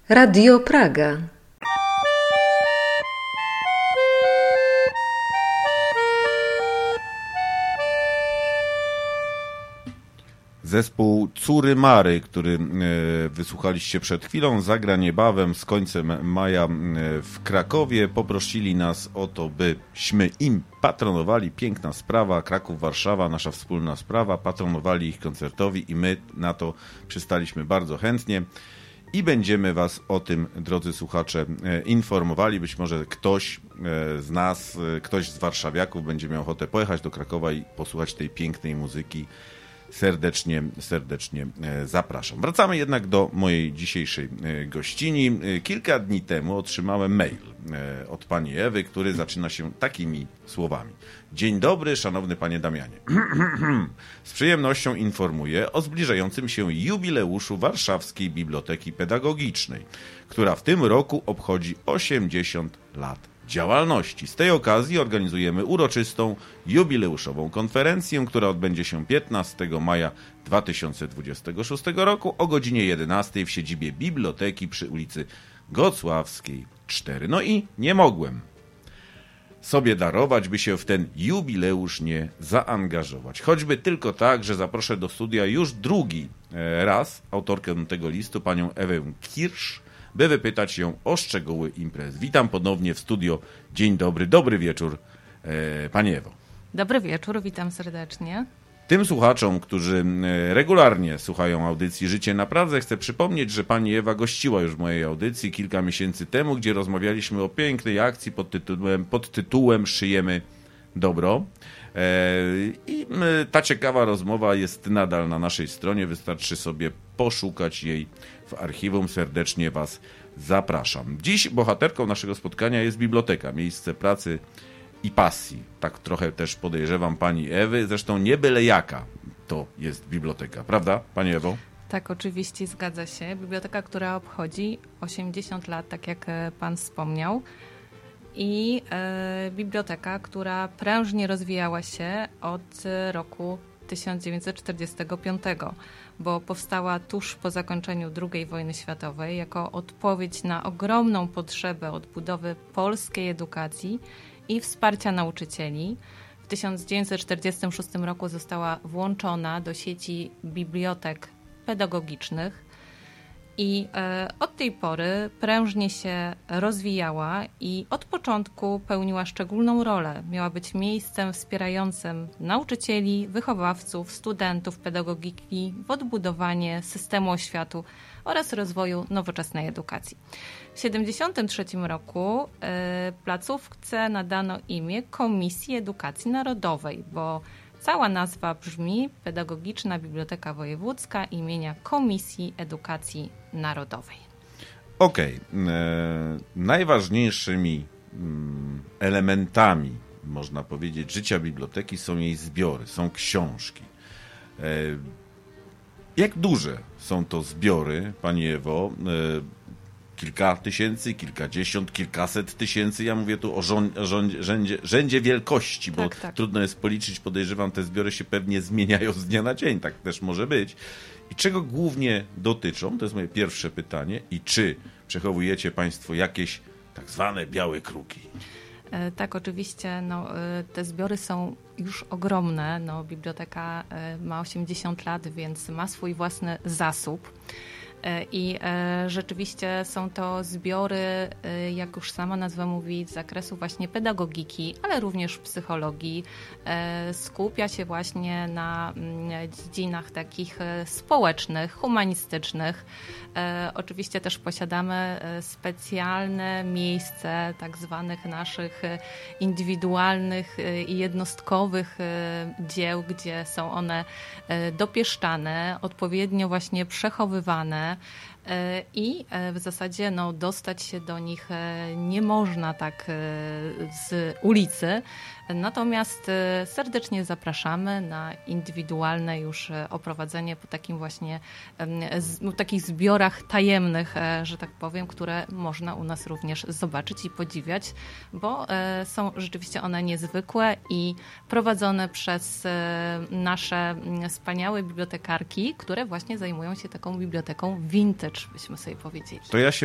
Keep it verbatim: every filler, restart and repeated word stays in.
Radio Praga. Zespół Córy Mary, który wysłuchaliście przed chwilą, zagra niebawem z końcem maja w Krakowie. Poprosili nas o to, byśmy im patronowali. Piękna sprawa, Kraków, Warszawa, nasza wspólna sprawa. Patronowali ich koncertowi i my na to przystaliśmy bardzo chętnie. I będziemy was o tym, drodzy słuchacze, informowali. Być może ktoś z nas, ktoś z warszawiaków będzie miał ochotę pojechać do Krakowa i posłuchać tej pięknej muzyki. Serdecznie, serdecznie zapraszam. Wracamy jednak do mojej dzisiejszej gościni. Kilka dni temu otrzymałem mail od pani Ewy, który zaczyna się takimi słowami. Dzień dobry, szanowny panie Damianie. Z przyjemnością informuję o zbliżającym się jubileuszu Warszawskiej Biblioteki Pedagogicznej, która w tym roku obchodzi osiemdziesiąt lat działalności. Z tej okazji organizujemy uroczystą, jubileuszową konferencję, która odbędzie się piętnastego maja dwa tysiące dwudziestego szóstego roku o godzinie jedenastej w siedzibie biblioteki przy ulicy Gocławskiej cztery. No i nie mogłem sobie darować, by się w ten jubileusz nie zaangażować. Choćby tylko tak, że zaproszę do studia już drugi raz autorkę tego listu, panią Ewę Kirsz, by wypytać ją o szczegóły imprez. Witam ponownie w studio. Dzień dobry, dobry wieczór, e, pani Ewo. Dobry wieczór, witam serdecznie. Tym słuchaczom, którzy regularnie słuchają audycji Życie na Pradze, chcę przypomnieć, że pani Ewa gościła już w mojej audycji kilka miesięcy temu, gdzie rozmawialiśmy o pięknej akcji pod tytułem, pod tytułem Szyjemy dobro. I ta ciekawa rozmowa jest nadal na naszej stronie, wystarczy sobie poszukać jej w archiwum. Serdecznie was zapraszam. Dziś bohaterką naszego spotkania jest biblioteka, miejsce pracy i pasji. Tak trochę też podejrzewam pani Ewy, zresztą nie byle jaka to jest biblioteka, prawda pani Ewo? Tak, oczywiście zgadza się. Biblioteka, która obchodzi osiemdziesiąt lat, tak jak pan wspomniał. I e, biblioteka, która prężnie rozwijała się od roku tysiąc dziewięćset czterdziestego piątego, bo powstała tuż po zakończeniu drugiej wojny światowej jako odpowiedź na ogromną potrzebę odbudowy polskiej edukacji i wsparcia nauczycieli. W tysiąc dziewięćset czterdziestym szóstym roku została włączona do sieci bibliotek pedagogicznych. I e, od tej pory prężnie się rozwijała i od początku pełniła szczególną rolę. Miała być miejscem wspierającym nauczycieli, wychowawców, studentów pedagogiki w odbudowanie systemu oświatu oraz rozwoju nowoczesnej edukacji. W tysiąc dziewięćset siedemdziesiątym trzecim roku e, placówce nadano imię Komisji Edukacji Narodowej, bo cała nazwa brzmi Pedagogiczna Biblioteka Wojewódzka imienia Komisji Edukacji Narodowej. Okej. Okay. E, najważniejszymi mm, elementami, można powiedzieć, życia biblioteki są jej zbiory, są książki. E, jak duże są to zbiory, pani Ewo? E, Kilka tysięcy, kilkadziesiąt, kilkaset tysięcy. Ja mówię tu o rząd, rząd, rzędzie, rzędzie wielkości, bo tak, tak. Trudno jest policzyć. Podejrzewam, te zbiory się pewnie zmieniają z dnia na dzień. Tak też może być. I czego głównie dotyczą? To jest moje pierwsze pytanie. I czy przechowujecie państwo jakieś tak zwane białe kruki? E, tak, oczywiście. No, e, te zbiory są już ogromne. No, biblioteka e, ma osiemdziesiąt lat, więc ma swój własny zasób. I e, rzeczywiście są to zbiory, e, jak już sama nazwa mówi, z zakresu właśnie pedagogiki, ale również psychologii. E, skupia się właśnie na m, dziedzinach takich społecznych, humanistycznych. E, oczywiście też posiadamy e, specjalne miejsce tak zwanych naszych indywidualnych e, i jednostkowych e, dzieł, gdzie są one e, dopieszczane, odpowiednio właśnie przechowywane. I w zasadzie no, dostać się do nich nie można tak z ulicy. Natomiast serdecznie zapraszamy na indywidualne już oprowadzenie po takim właśnie z, takich zbiorach tajemnych, że tak powiem, które można u nas również zobaczyć i podziwiać, bo są rzeczywiście one niezwykłe i prowadzone przez nasze wspaniałe bibliotekarki, które właśnie zajmują się taką biblioteką vintage, byśmy sobie powiedzieli. To ja się